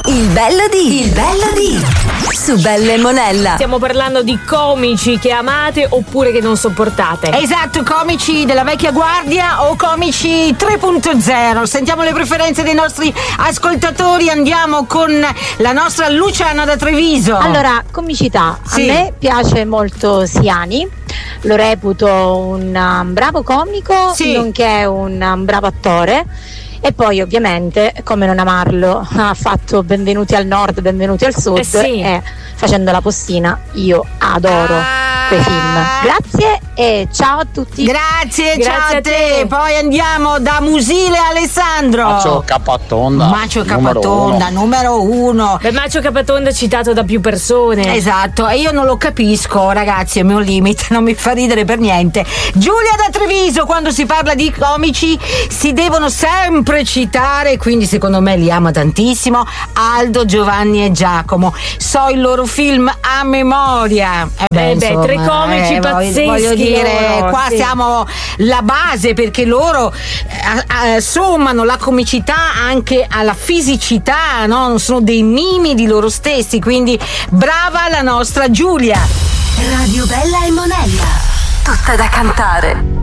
Il bello di su Bella e Monella. Stiamo parlando di comici che amate oppure che non sopportate. Esatto, comici della vecchia guardia o comici 3.0. Sentiamo le preferenze dei nostri ascoltatori. Andiamo con la nostra Luciana da Treviso. Allora, comicità. Sì. A me piace molto Siani. Lo reputo un bravo comico, Sì. nonché un bravo attore. E poi ovviamente, come non amarlo, ha fatto Benvenuti al Nord, Benvenuti al Sud, sì. e facendo la postina io adoro quei film. Grazie e ciao a tutti. Grazie, ciao Grazie a a te. te. Poi andiamo da Musile Alessandro. Macio Capatonda. Macio Capatonda, numero uno. Beh, Macio Capatonda è citato da più persone. Esatto, e io non lo capisco, ragazzi, è il mio limite, non mi fa ridere per niente. Giulia da Treviso, quando si parla di comici si devono sempre citare, quindi secondo me li ama tantissimo, Aldo, Giovanni e Giacomo. So il loro film a memoria. Insomma, tre comici pazzeschi voglio dire, loro, qua sì. siamo la base, perché loro sommano la comicità anche alla fisicità, no? Sono dei mimi di loro stessi, quindi brava la nostra Giulia. Radio Bella e Monella. Tutta da cantare.